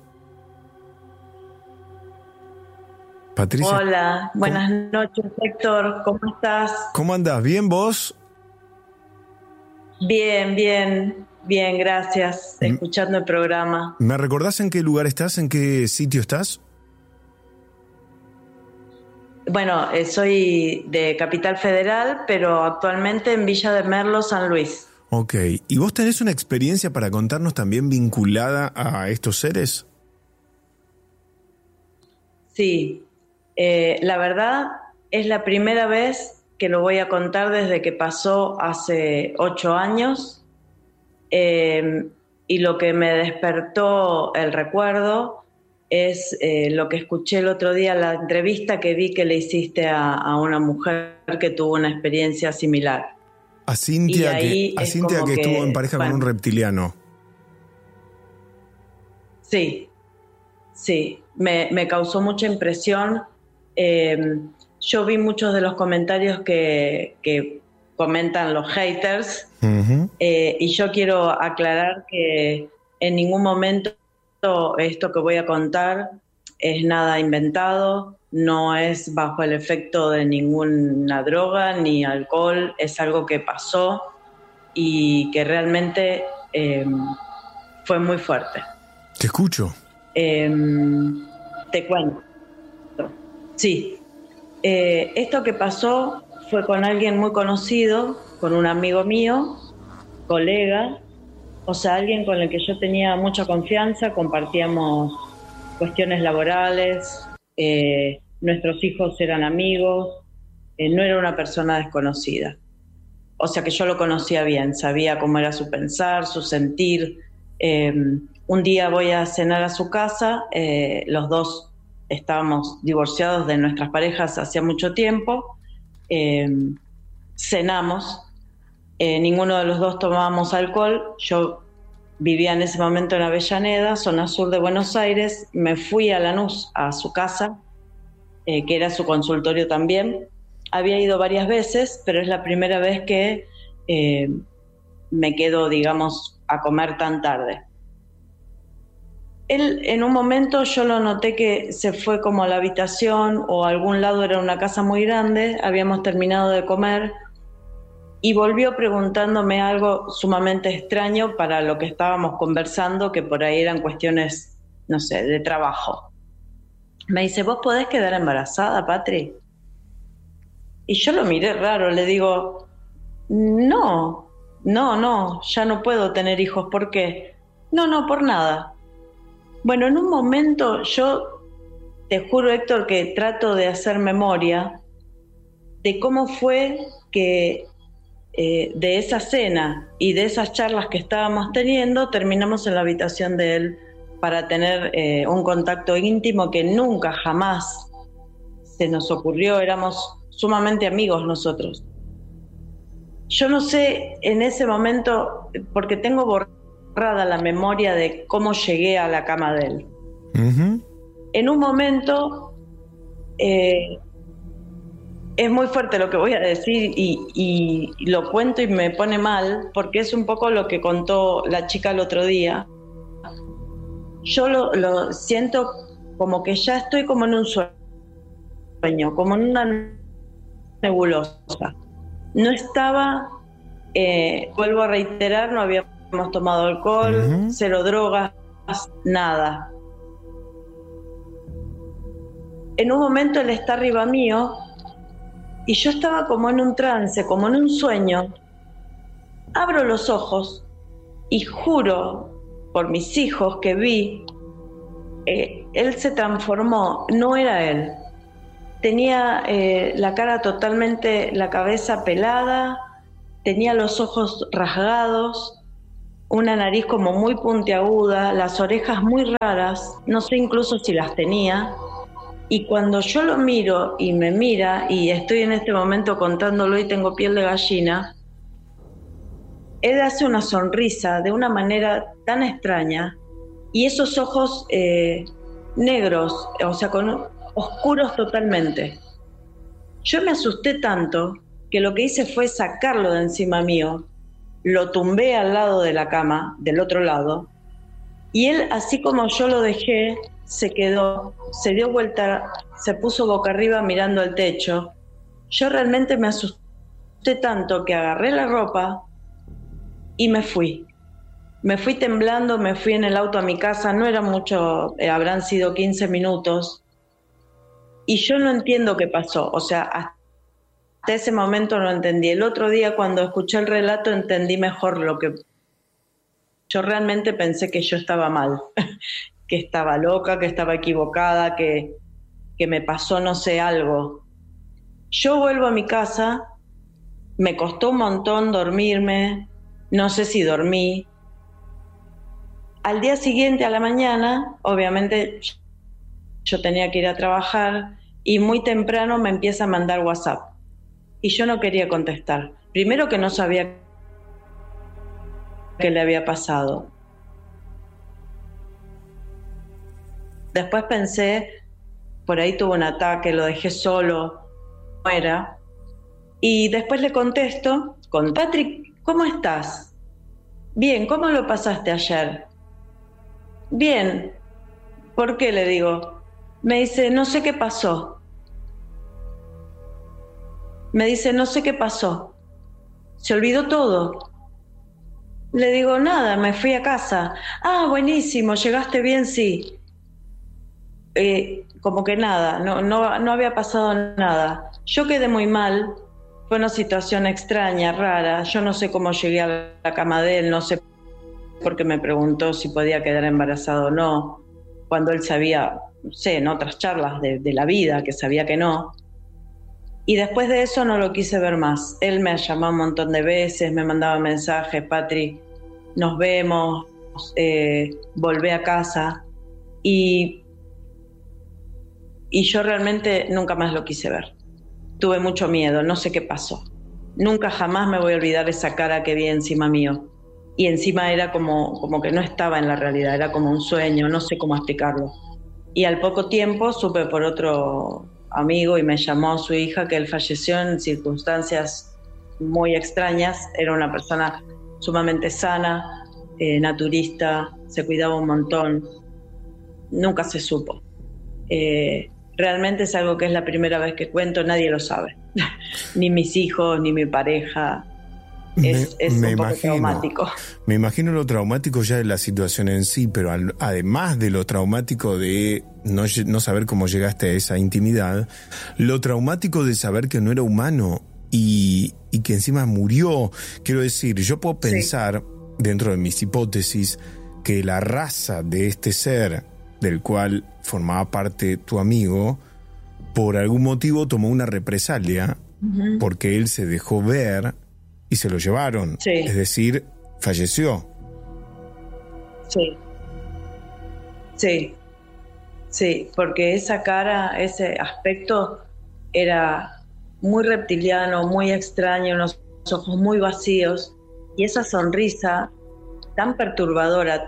Patricia. Hola, buenas noches, Héctor. ¿Cómo estás? ¿Cómo andás? ¿Bien vos? Bien, gracias. Escuchando el programa. ¿Me recordás en qué lugar estás? ¿En qué sitio estás? Bueno, soy de Capital Federal, pero actualmente en Villa de Merlo, San Luis. Ok. ¿Y vos tenés una experiencia para contarnos también vinculada a estos seres? Sí. La verdad, es la primera vez que lo voy a contar desde que pasó hace 8 años. Y lo que me despertó el recuerdo es lo que escuché el otro día, la entrevista que vi que le hiciste a una mujer que tuvo una experiencia similar. A Cintia, que estuvo en pareja con un reptiliano. Sí, me causó mucha impresión. Yo vi muchos de los comentarios que comentan los haters, y yo quiero aclarar que en ningún momento esto que voy a contar es nada inventado, no es bajo el efecto de ninguna droga ni alcohol, es algo que pasó y que realmente fue muy fuerte. Te escucho. Te cuento. Sí. Esto que pasó fue con alguien muy conocido, con un amigo mío, colega, o sea, alguien con el que yo tenía mucha confianza, compartíamos cuestiones laborales, nuestros hijos eran amigos, no era una persona desconocida. O sea que yo lo conocía bien, sabía cómo era su pensar, su sentir. Un día voy a cenar a su casa, los dos estábamos divorciados de nuestras parejas hacía mucho tiempo, cenamos, ninguno de los dos tomábamos alcohol, yo vivía en ese momento en Avellaneda, zona sur de Buenos Aires, me fui a Lanús, a su casa, que era su consultorio también. Había ido varias veces, pero es la primera vez que me quedo, digamos, a comer tan tarde. Él, en un momento yo lo noté que se fue como a la habitación o a algún lado, era una casa muy grande, habíamos terminado de comer y volvió preguntándome algo sumamente extraño para lo que estábamos conversando, que por ahí eran cuestiones, no sé, de trabajo. Me dice, ¿vos podés quedar embarazada, Patri? Y yo lo miré raro, le digo, no, ya no puedo tener hijos, ¿por qué? No, por nada. Bueno, en un momento yo te juro, Héctor, que trato de hacer memoria de cómo fue que de esa cena y de esas charlas que estábamos teniendo, terminamos en la habitación de él para tener un contacto íntimo que nunca, jamás se nos ocurrió, éramos sumamente amigos nosotros. Yo no sé en ese momento, porque tengo borrada la memoria de cómo llegué a la cama de él. En un momento, es muy fuerte lo que voy a decir y lo cuento y me pone mal, porque es un poco lo que contó la chica el otro día. Yo lo siento como que ya estoy como en un sueño, como en una nebulosa. No estaba, vuelvo a reiterar, no habíamos tomado alcohol, cero drogas, nada. En un momento él está arriba mío y yo estaba como en un trance, como en un sueño. Abro los ojos y juro por mis hijos que vi él se transformó, no era él. Tenía la cara totalmente, la cabeza pelada, tenía los ojos rasgados, una nariz como muy puntiaguda, las orejas muy raras, no sé incluso si las tenía. Y cuando yo lo miro y me mira, y estoy en este momento contándolo y tengo piel de gallina, él hace una sonrisa de una manera tan extraña, y esos ojos negros, o sea, oscuros totalmente. Yo me asusté tanto que lo que hice fue sacarlo de encima mío, lo tumbé al lado de la cama, del otro lado, y él, así como yo lo dejé, se quedó, se dio vuelta, se puso boca arriba mirando al techo. Yo realmente me asusté tanto que agarré la ropa y me fui. Me fui temblando, me fui en el auto a mi casa, no era mucho, habrán sido 15 minutos. Y yo no entiendo qué pasó, o sea, hasta ese momento no entendí. El otro día cuando escuché el relato entendí mejor lo que... Yo realmente pensé que yo estaba mal, que estaba loca, que estaba equivocada, que me pasó, no sé, algo. Yo vuelvo a mi casa, me costó un montón dormirme, no sé si dormí. Al día siguiente, a la mañana, obviamente yo tenía que ir a trabajar y muy temprano me empieza a mandar WhatsApp. Y yo no quería contestar. Primero que no sabía qué le había pasado. Después pensé, por ahí tuvo un ataque, lo dejé solo, no era. Y después le contesto, con Patrick, ¿cómo estás? Bien, ¿cómo lo pasaste ayer? Bien. ¿Por qué? Le digo. Me dice, no sé qué pasó. Me dice, no sé qué pasó. Se olvidó todo. Le digo, nada, me fui a casa. Ah, buenísimo, ¿llegaste bien? Sí. Como que nada, no había pasado nada. Yo quedé muy mal, fue una situación extraña, rara. Yo no sé cómo llegué a la cama de él, no sé por qué me preguntó si podía quedar embarazada o no, cuando él sabía, no sé, en otras charlas de la vida, que sabía que no. Y después de eso no lo quise ver más. Él me llamó un montón de veces, me mandaba mensajes, Patri, nos vemos, volvé a casa. Y yo realmente nunca más lo quise ver. Tuve mucho miedo, no sé qué pasó. Nunca jamás me voy a olvidar esa cara que vi encima mío. Y encima era como que no estaba en la realidad, era como un sueño, no sé cómo explicarlo. Y al poco tiempo supe por otro amigo y me llamó su hija que él falleció en circunstancias muy extrañas. Era una persona sumamente sana, naturista, se cuidaba un montón. Nunca se supo. Realmente es algo que es la primera vez que cuento, nadie lo sabe. Ni mis hijos, ni mi pareja. Es un poco traumático. Me imagino lo traumático ya de la situación en sí, pero además de lo traumático de no saber cómo llegaste a esa intimidad, lo traumático de saber que no era humano y que encima murió. Quiero decir, yo puedo pensar, dentro de mis hipótesis, que la raza de este ser del cual formaba parte tu amigo, por algún motivo tomó una represalia, porque él se dejó ver y se lo llevaron. Sí. Es decir, falleció. Sí, porque esa cara, ese aspecto era muy reptiliano, muy extraño, unos ojos muy vacíos, y esa sonrisa tan perturbadora,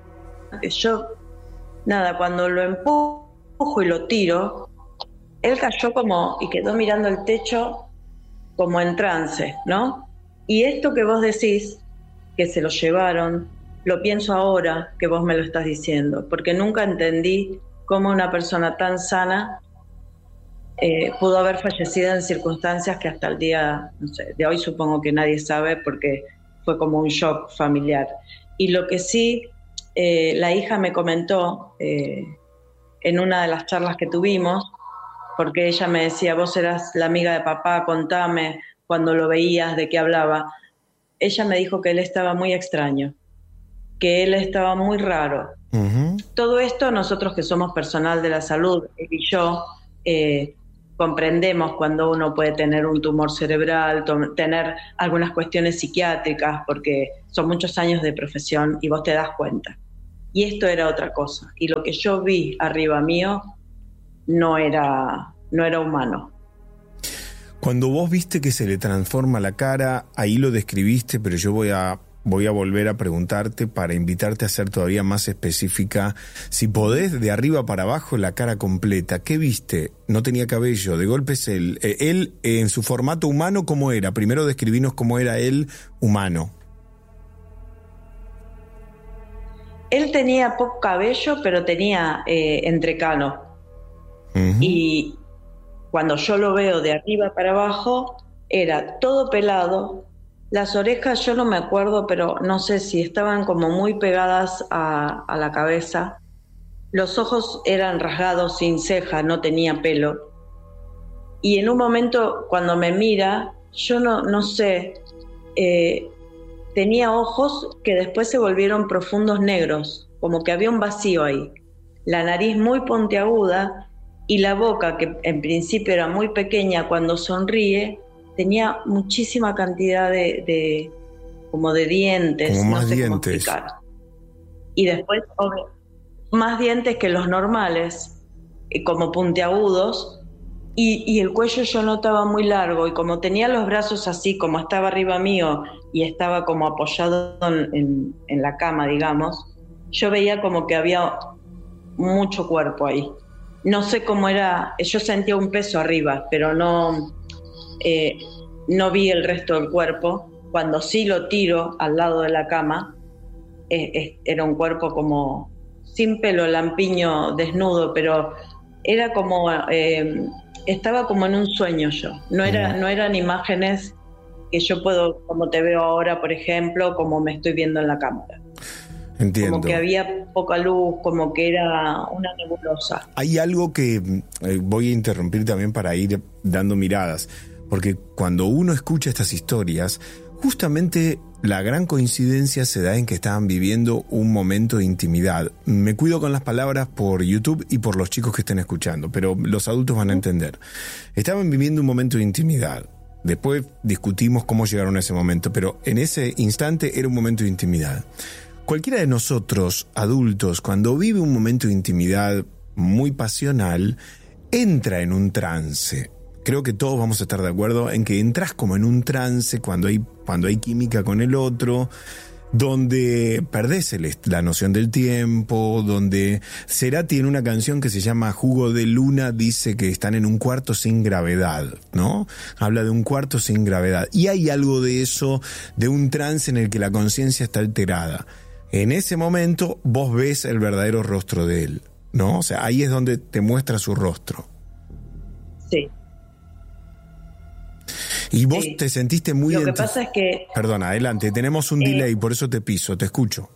cuando lo empujo y lo tiro, él cayó y quedó mirando el techo como en trance, ¿no? Y esto que vos decís, que se lo llevaron, lo pienso ahora que vos me lo estás diciendo, porque nunca entendí cómo una persona tan sana pudo haber fallecido en circunstancias que hasta el día, no sé, de hoy supongo que nadie sabe, porque fue como un shock familiar. Y lo que sí, la hija me comentó en una de las charlas que tuvimos, porque ella me decía, vos eras la amiga de papá, contame cuando lo veías, de qué hablaba. Ella me dijo que él estaba muy extraño, que él estaba muy raro. todo esto nosotros que somos personal de la salud, él y yo, comprendemos cuando uno puede tener un tumor cerebral, tener algunas cuestiones psiquiátricas, porque son muchos años de profesión y vos te das cuenta. Y esto era otra cosa. Y lo que yo vi arriba mío no era humano. Cuando vos viste que se le transforma la cara, ahí lo describiste, pero yo voy a volver a preguntarte para invitarte a ser todavía más específica. Si podés, de arriba para abajo, la cara completa. ¿Qué viste? No tenía cabello, de golpe es él. Él, en su formato humano, ¿cómo era? Primero describinos cómo era él humano. Él tenía poco cabello, pero tenía entrecano. Uh-huh. Y cuando yo lo veo de arriba para abajo, era todo pelado. Las orejas yo no me acuerdo, pero no sé si estaban como muy pegadas a la cabeza. Los ojos eran rasgados, sin ceja, no tenía pelo. Y en un momento, cuando me mira, yo no sé, tenía ojos que después se volvieron profundos negros, como que había un vacío ahí. La nariz muy puntiaguda y la boca, que en principio era muy pequeña, cuando sonríe, tenía muchísima cantidad de como de dientes, como más no sé dientes. Cómo explicar. Y después más dientes que los normales, como puntiagudos, y el cuello yo notaba muy largo, y como tenía los brazos así, como estaba arriba mío, y estaba como apoyado en la cama, digamos, yo veía como que había mucho cuerpo ahí. No sé cómo era, yo sentía un peso arriba, pero no vi el resto del cuerpo. Cuando sí lo tiro al lado de la cama, era un cuerpo como sin pelo, lampiño, desnudo, pero era como, estaba como en un sueño yo. No eran imágenes que yo puedo, como te veo ahora, por ejemplo, como me estoy viendo en la cámara. Entiendo. Como que había poca luz, como que era una nebulosa. Hay algo que voy a interrumpir también para ir dando miradas, porque cuando uno escucha estas historias, justamente la gran coincidencia se da en que estaban viviendo un momento de intimidad. Me cuido con las palabras por YouTube y por los chicos que estén escuchando, pero los adultos van a entender. Estaban viviendo un momento de intimidad. Después discutimos cómo llegaron a ese momento, pero en ese instante era un momento de intimidad. Cualquiera de nosotros, adultos, cuando vive un momento de intimidad muy pasional, entra en un trance. Creo que todos vamos a estar de acuerdo en que entras como en un trance cuando hay química con el otro, donde perdés la noción del tiempo, donde Cerati en una canción que se llama Jugo de Luna dice que están en un cuarto sin gravedad, ¿no? Habla de un cuarto sin gravedad. Y hay algo de eso, de un trance en el que la conciencia está alterada. En ese momento vos ves el verdadero rostro de él, ¿no? O sea, ahí es donde te muestra su rostro. Sí. Y vos te sentiste muy... Lo que pasa es que... Perdona, adelante, tenemos un delay, por eso te piso, te escucho.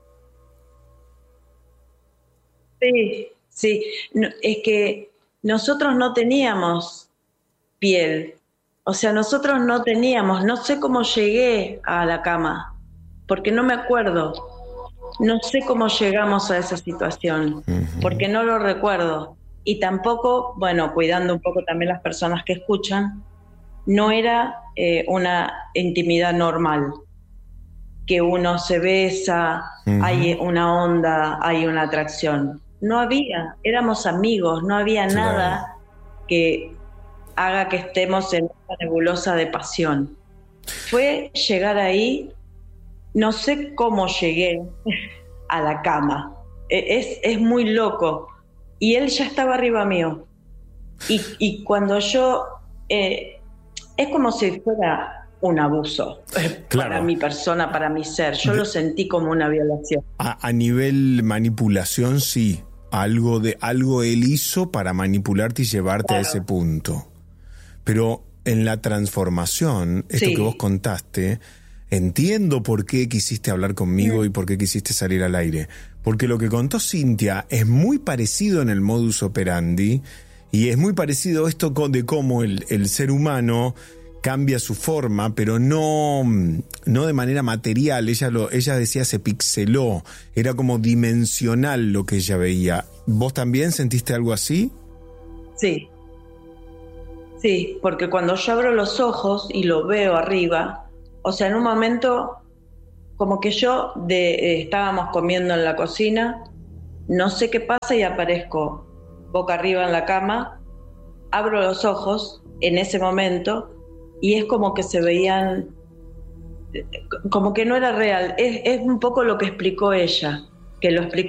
Sí. No, es que nosotros no teníamos piel. O sea, nosotros no teníamos... No sé cómo llegué a la cama, porque no me acuerdo. No sé cómo llegamos a esa situación, porque no lo recuerdo. Y tampoco, bueno, cuidando un poco también las personas que escuchan, no era una intimidad normal, que uno se besa, hay una onda, hay una atracción. No había, éramos amigos, no había nada que haga que estemos en una nebulosa de pasión. Fue llegar ahí, no sé cómo llegué a la cama, es muy loco, y él ya estaba arriba mío, y cuando yo... es como si fuera un abuso para mi persona, para mi ser. Yo lo sentí como una violación. A nivel manipulación, sí. Algo él hizo para manipularte y llevarte a ese punto. Pero en la transformación, esto que vos contaste, entiendo por qué quisiste hablar conmigo y por qué quisiste salir al aire. Porque lo que contó Cintia es muy parecido en el modus operandi. Y es muy parecido esto de cómo el ser humano cambia su forma, pero no de manera material. Ella decía se pixeló, era como dimensional lo que ella veía. ¿Vos también sentiste algo así? Sí, porque cuando yo abro los ojos y lo veo arriba, o sea, en un momento como que estábamos comiendo en la cocina, no sé qué pasa y aparezco boca arriba en la cama, abro los ojos en ese momento y es como que se veían, como que no era real. Es un poco lo que explicó ella, que lo explicó